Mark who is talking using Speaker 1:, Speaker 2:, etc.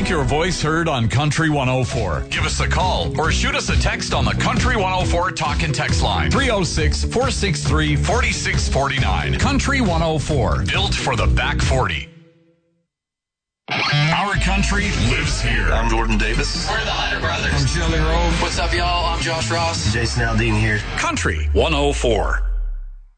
Speaker 1: like your voice heard on Country 104? Give us a call or shoot us a text on the Country 104 talk and text line. 306-463-4649. Country 104. Built for the back 40. Our country lives here.
Speaker 2: I'm Jordan Davis.
Speaker 3: We're the Hunter Brothers.
Speaker 4: I'm Jelly Roll.
Speaker 3: What's up, y'all? I'm Josh Ross.
Speaker 2: Jason Aldean here.
Speaker 1: Country 104.